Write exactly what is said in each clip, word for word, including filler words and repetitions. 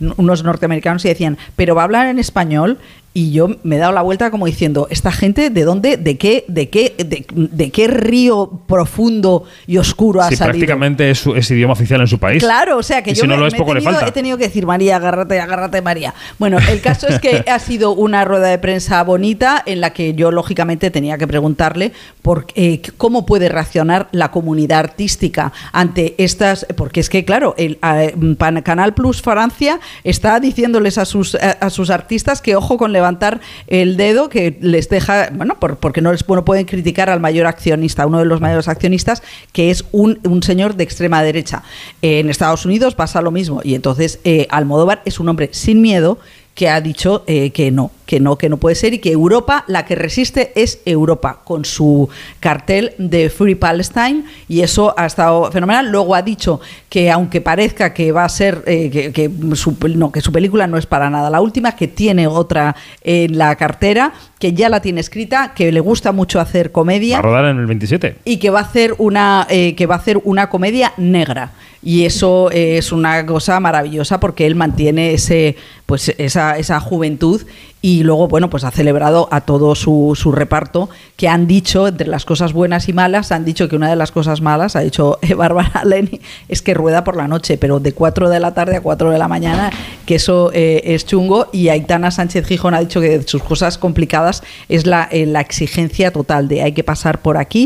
unos norteamericanos y decían, pero va a hablar en español. Y yo me he dado la vuelta como diciendo, ¿esta gente de dónde, de qué, de qué, de, de qué río profundo y oscuro ha sí, salido? Prácticamente es, es idioma oficial en su país. Claro, o sea que y yo si no me, lo es, me poco he, tenido, le falta. he tenido que decir, María, agárrate, agárrate, María. Bueno, el caso es que ha sido una rueda de prensa bonita en la que yo, lógicamente, tenía que preguntarle por, eh, cómo puede reaccionar la comunidad artística ante estas... Porque es que, claro, el eh, Canal Plus Francia está diciéndoles a sus, a, a sus artistas que ojo con levantar el dedo, que les deja... Bueno, por, porque no les bueno, pueden criticar al mayor accionista, uno de los mayores accionistas, que es un, un señor de extrema derecha. Eh, en Estados Unidos pasa lo mismo. Y entonces eh, Almodóvar es un hombre sin miedo que ha dicho eh, que no, que no, que no puede ser y que Europa, la que resiste es Europa, con su cartel de Free Palestine, y eso ha estado fenomenal. Luego ha dicho que aunque parezca que va a ser, eh, que, que, su, no, que su película no es para nada la última, que tiene otra en la cartera, que ya la tiene escrita, que le gusta mucho hacer comedia. Va a rodar en el veintisiete. Y que va a hacer una, eh, que va a hacer una comedia negra. Y eso eh, es una cosa maravillosa porque él mantiene ese, pues esa, esa juventud. Y luego, bueno, pues ha celebrado a todo su, su reparto, que han dicho, entre las cosas buenas y malas, han dicho que una de las cosas malas, ha dicho eh, Bárbara Leni, es que rueda por la noche, pero de cuatro de la tarde a cuatro de la mañana, que eso eh, es chungo. Y Aitana Sánchez Gijón ha dicho que de sus cosas complicadas es la, eh, la exigencia total de hay que pasar por aquí.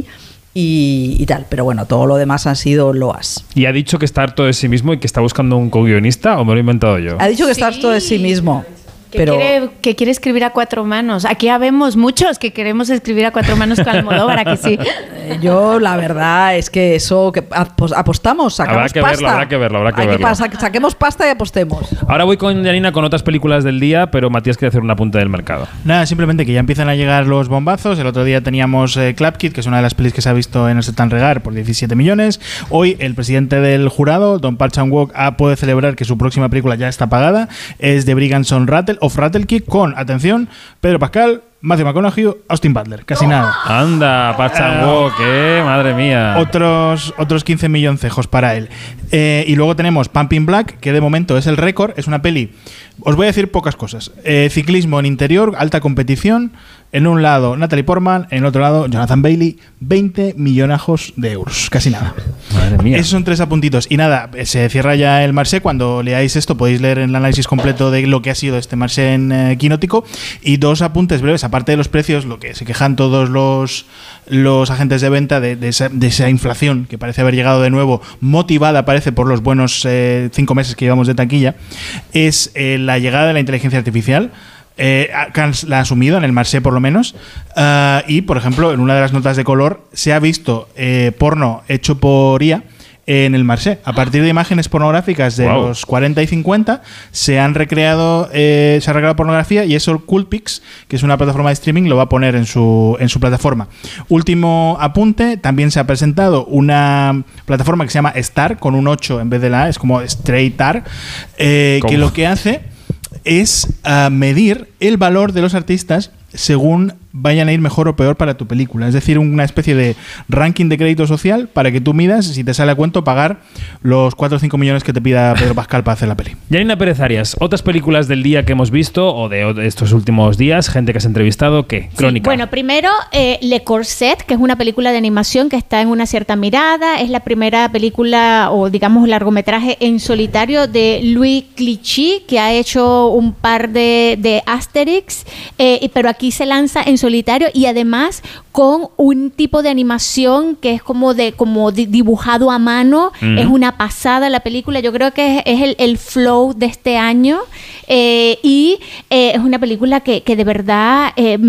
Y, y tal, pero bueno, todo lo demás han sido loas. ¿Y ha dicho que está harto de sí mismo y que está buscando un co-guionista o me lo he inventado yo? Ha dicho que sí. está harto de sí mismo. Que, pero... quiere, que quiere escribir a cuatro manos. Aquí habemos muchos que queremos escribir a cuatro manos con Almodóvar, ¿a que sí? Yo, la verdad, es que eso, que apostamos, sacamos habrá que pasta. verlo, habrá que verlo, habrá que Hay verlo. Que sa- saquemos pasta y apostemos. Ahora voy con Janina con otras películas del día, pero Matías quiere hacer una punta del mercado. Nada, simplemente que ya empiezan a llegar los bombazos. El otro día teníamos eh, Club Kid, que es una de las pelis que se ha visto en el Setan Regar por diecisiete millones. Hoy el presidente del jurado, Don Park Chan-wook, ha puede celebrar que su próxima película ya está pagada. Es The Brigands on Rattle of Rattlekick con, atención, Pedro Pascal, Matthew McConaughey, Austin Butler. Casi nada. Anda, Park Chan-wook, eh, madre mía. Otros, otros quince milloncejos para él. Eh, y luego tenemos Pumping Black, que de momento es el récord. Es una peli, os voy a decir pocas cosas. Eh, ciclismo en interior, alta competición. En un lado Natalie Portman, en el otro lado Jonathan Bailey. veinte millonajos de euros, casi nada. Madre mía. Esos son tres apuntitos. Y nada, se cierra ya el Marché. Cuando leáis esto podéis leer el análisis completo de lo que ha sido este Marché en eh, Quinótico. Y dos apuntes breves, aparte de los precios, lo que se quejan todos los, los agentes de venta de, de, esa, de esa inflación que parece haber llegado de nuevo, motivada parece por los buenos eh, cinco meses que llevamos de taquilla, es eh, la llegada de la inteligencia artificial. Eh, la ha asumido en el Marché por lo menos, uh, y por ejemplo en una de las notas de color se ha visto eh, porno hecho por I A en el Marché. A partir de imágenes pornográficas de wow. los cuarenta y cincuenta se han recreado eh, se ha recreado pornografía, y eso Coolpix, que es una plataforma de streaming, lo va a poner en su, en su plataforma. Último apunte, también se ha presentado una plataforma que se llama Star, con un ocho en vez de la A, es como Straightar, eh, que lo que hace es uh, medir el valor de los artistas según vayan a ir mejor o peor para tu película. Es decir, una especie de ranking de crédito social para que tú midas si te sale a cuento pagar los cuatro o cinco millones que te pida Pedro Pascal para hacer la peli. Janina Pérez Arias, otras películas del día que hemos visto o de, o de estos últimos días, gente que has entrevistado, ¿qué? Crónica. Sí, bueno, primero eh, Le Corset, que es una película de animación que está en Una cierta mirada. Es la primera película o digamos largometraje en solitario de Louis Clichy, que ha hecho un par de, de Asterix, eh, pero aquí se lanza en solitario y además con un tipo de animación que es como de como dibujado a mano. Mm. Es una pasada la película. Yo creo que es, es el, el flow de este año, eh, y eh, es una película que, que de verdad eh,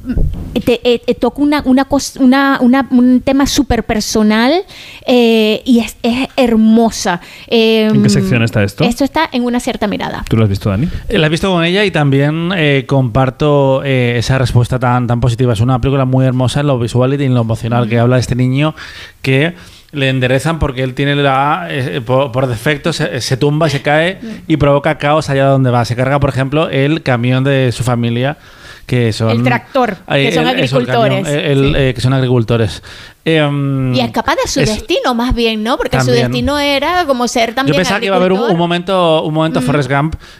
te, eh, te toca una, una, una, una, un tema súper personal, eh, y es, es hermosa. Eh, ¿En qué sección está esto? Esto está en Una cierta mirada. ¿Tú lo has visto, Dani? La he visto con ella y también eh, comparto eh, esa respuesta tan, tan positiva. Es una película muy hermosa en lo visual y en lo emocional, que habla de este niño que le enderezan porque él tiene la eh, por, por defecto se, se tumba y se cae y provoca caos allá donde va. Se carga, por ejemplo, el camión de su familia, que son el tractor, eh, que son el, agricultores, el camión, el, sí. eh, que son agricultores. Eh, um, y escapa de su es, destino, más bien, ¿no? Porque también. su destino era como ser también. Yo pensaba que iba a haber un, un momento, un momento mm. Forrest Gump